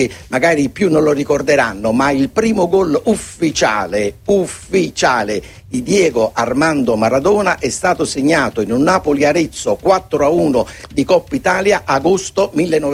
magari più non lo ricorderanno, ma il primo gol ufficiale di Diego Armando Maradona è stato segnato in un Napoli-Arezzo 4-1 di Coppa Italia agosto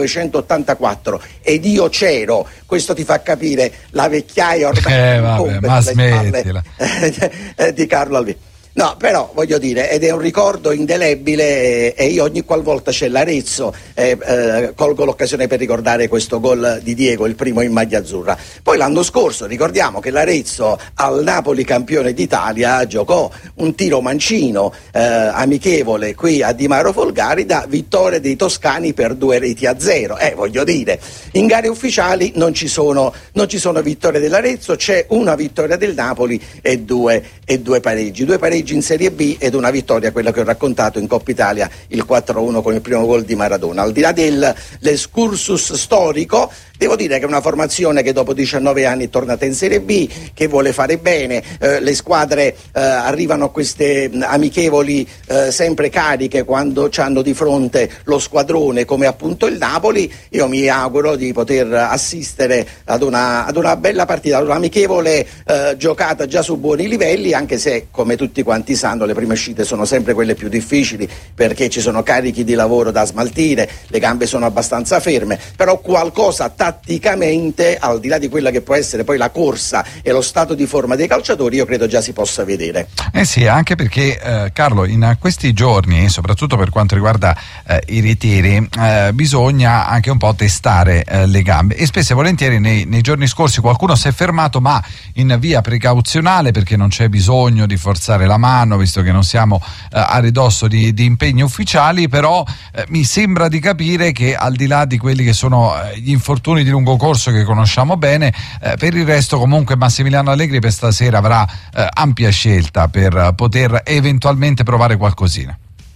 1984 ed io c'ero. Questo ti fa capire la vecchiaia ormai ma smettila. Di Carlo Alvino. No, però voglio dire, ed è un ricordo indelebile e io ogni qualvolta c'è l'Arezzo colgo l'occasione per ricordare questo gol di Diego, il primo in maglia azzurra. Poi l'anno scorso ricordiamo che l'Arezzo al Napoli campione d'Italia giocò un tiro mancino amichevole qui a Di Mauro Folgari da vittoria dei toscani per 2-0. Voglio dire, in gare ufficiali non ci sono vittorie dell'Arezzo, c'è una vittoria del Napoli e due pareggi. Due pareggi in Serie B ed una vittoria, quella che ho raccontato in Coppa Italia, il 4-1 con il primo gol di Maradona. Al di là dell'excursus storico, devo dire che è una formazione che dopo 19 anni è tornata in Serie B, che vuole fare bene, le squadre arrivano a queste amichevoli sempre cariche quando hanno di fronte lo squadrone come appunto il Napoli. Io mi auguro di poter assistere ad una bella partita, ad un'amichevole giocata già su buoni livelli, anche se come tutti quanti sanno le prime uscite sono sempre quelle più difficili perché ci sono carichi di lavoro da smaltire, le gambe sono abbastanza ferme, però qualcosa tatticamente, al di là di quella che può essere poi la corsa e lo stato di forma dei calciatori, io credo già si possa vedere. Sì, anche perché Carlo, in questi giorni, soprattutto per quanto riguarda i ritiri, bisogna anche un po' testare le gambe e spesso e volentieri nei giorni scorsi qualcuno si è fermato, ma in via precauzionale, perché non c'è bisogno di forzare la mano visto che non siamo a ridosso di impegni ufficiali, però mi sembra di capire che al di là di quelli che sono gli infortuni di lungo corso che conosciamo bene, per il resto comunque Massimiliano Allegri per stasera avrà ampia scelta per poter eventualmente provare qualcosina.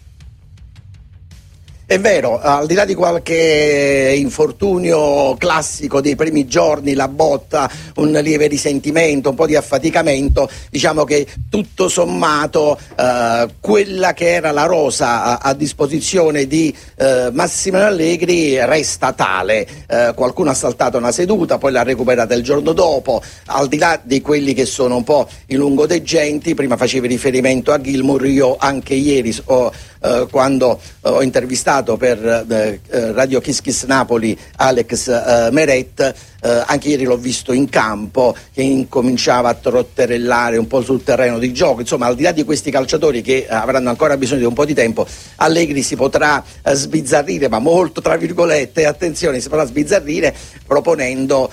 È vero, al di là di qualche infortunio classico dei primi giorni, la botta, un lieve risentimento, un po' di affaticamento, diciamo che tutto sommato quella che era la rosa a disposizione di Massimiliano Allegri resta tale. Qualcuno ha saltato una seduta, poi l'ha recuperata il giorno dopo, al di là di quelli che sono un po' i lungodeggenti. Prima facevi riferimento a Gilmour, io anche ieri quando ho intervistato per Radio Kiss Kiss Napoli Alex Meret, anche ieri l'ho visto in campo che incominciava a trotterellare un po' sul terreno di gioco. Insomma, al di là di questi calciatori che avranno ancora bisogno di un po' di tempo, Allegri si potrà sbizzarrire, ma molto tra virgolette, attenzione, si potrà sbizzarrire proponendo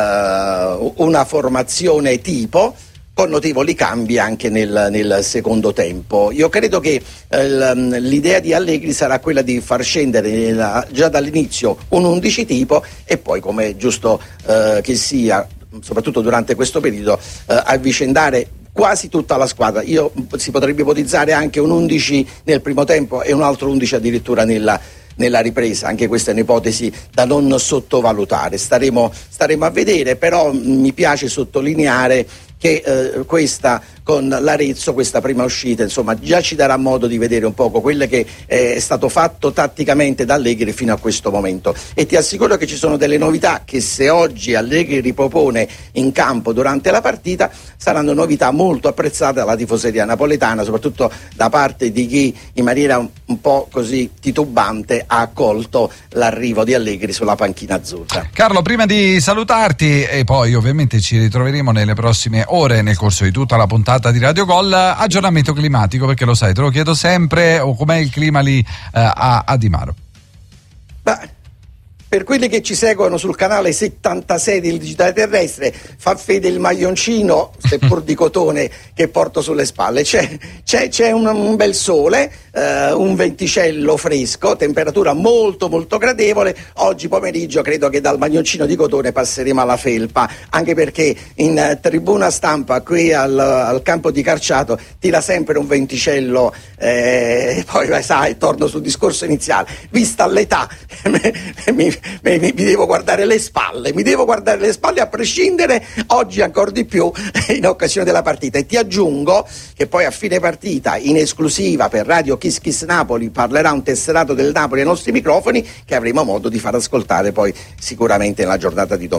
una formazione tipo con notevoli cambi anche nel secondo tempo. Io credo che l'idea di Allegri sarà quella di far scendere già dall'inizio un 11 tipo e poi, come è giusto che sia, soprattutto durante questo periodo, avvicendare quasi tutta la squadra. Si potrebbe ipotizzare anche un 11 nel primo tempo e un altro 11 addirittura nella ripresa. Anche questa è un'ipotesi da non sottovalutare. Staremo a vedere, però mi piace sottolineare che questa con l'Arezzo, questa prima uscita, insomma, già ci darà modo di vedere un poco quello che è stato fatto tatticamente da Allegri fino a questo momento. E ti assicuro che ci sono delle novità che, se oggi Allegri ripropone in campo durante la partita, saranno novità molto apprezzate dalla tifoseria napoletana, soprattutto da parte di chi in maniera un po' così titubante ha accolto l'arrivo di Allegri sulla panchina azzurra. Carlo, prima di salutarti, e poi ovviamente ci ritroveremo nelle prossime ore nel corso di tutta la puntata di Radio Gol, aggiornamento climatico, perché lo sai, te lo chiedo sempre, o com'è il clima lì a Di Maro? Beh, per quelli che ci seguono sul canale 76 del Digitale Terrestre, fa fede il maglioncino, seppur di cotone, che porto sulle spalle. C'è un bel sole, un venticello fresco, temperatura molto molto gradevole. Oggi pomeriggio credo che dal maglioncino di cotone passeremo alla felpa, anche perché in tribuna stampa qui al campo di Carciato tira sempre un venticello, poi sai, torno sul discorso iniziale, vista l'età mi devo guardare le spalle a prescindere, oggi ancora di più in occasione della partita. E ti aggiungo che poi a fine partita, in esclusiva per Radio Kiss Kiss Napoli, parlerà un tesserato del Napoli ai nostri microfoni, che avremo modo di far ascoltare poi sicuramente nella giornata di domenica.